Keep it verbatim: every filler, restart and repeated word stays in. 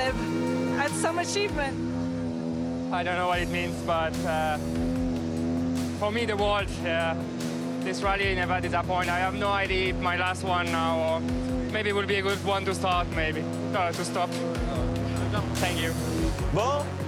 Seb. That's some achievement. I don't know what it means, but uh, for me, the world, uh, this rally never disappoints. I have no idea if my last one now, or maybe it will be a good one to start, maybe, uh, to stop. Thank you. Bon,